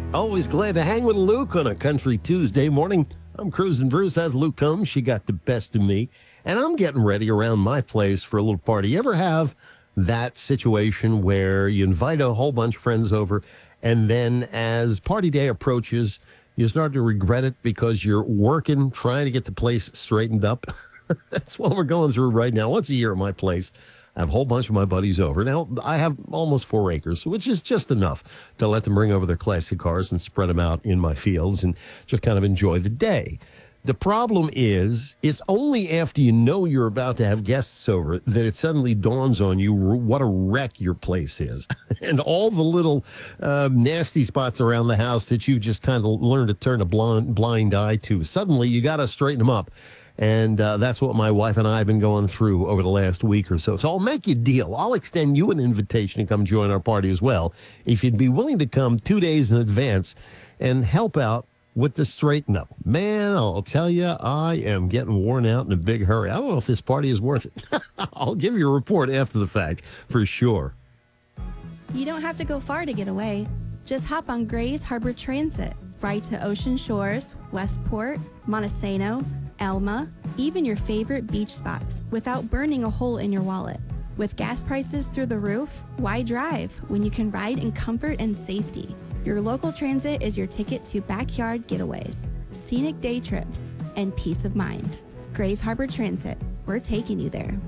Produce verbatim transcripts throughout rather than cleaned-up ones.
Always glad to hang with Luke on a Country Tuesday morning. I'm Cruising Bruce. As Luke comes, she got the best of me. And I'm getting ready around my place for a little party. You ever have that situation where you invite a whole bunch of friends over, and then as party day approaches, you start to regret it because you're working, trying to get the place straightened up? That's what we're going through right now. Once a year at my place, I have a whole bunch of my buddies over. Now, I have almost four acres, which is just enough to let them bring over their classic cars and spread them out in my fields and just kind of enjoy the day. The problem is, it's only after you know you're about to have guests over that it suddenly dawns on you what a wreck your place is. And all the little uh, nasty spots around the house that you just kind of learned to turn a blind, blind eye to. Suddenly, you got to straighten them up. And uh, that's what my wife and I have been going through over the last week or so. So I'll make you a deal. I'll extend you an invitation to come join our party as well, if you'd be willing to come two days in advance and help out with the straighten up. Man, I'll tell you, I am getting worn out in a big hurry. I don't know if this party is worth it. I'll give you a report after the fact, for sure. You don't have to go far to get away. Just hop on Grays Harbor Transit, right to Ocean Shores, Westport, Montesano, Alma, even your favorite beach spots without burning a hole in your wallet. With gas prices through the roof, why drive when you can ride in comfort and safety? Your local transit is your ticket to backyard getaways, scenic day trips, and peace of mind. Grays Harbor Transit, we're taking you there.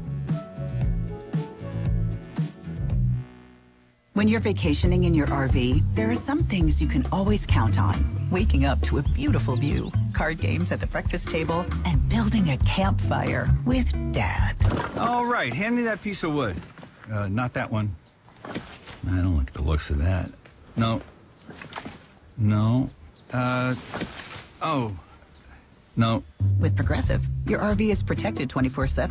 When you're vacationing in your R V, there are some things you can always count on. Waking up to a beautiful view, card games at the breakfast table, and building a campfire with Dad. All right, hand me that piece of wood. Uh, not that one. I don't like the looks of that. No. No. Uh, oh. No. With Progressive, your R V is protected twenty-four seven.